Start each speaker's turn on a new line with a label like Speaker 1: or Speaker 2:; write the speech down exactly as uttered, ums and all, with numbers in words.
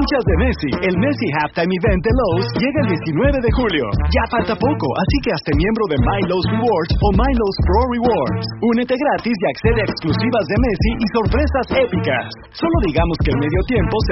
Speaker 1: Hinchas de Messi, el Messi Halftime Event de Lowe's llega el diecinueve de julio. Ya falta poco, así que hazte miembro de My Lowe's Rewards o My Lowe's Pro Rewards. Únete gratis y accede a exclusivas de Messi y sorpresas épicas. Solo digamos que el medio tiempo se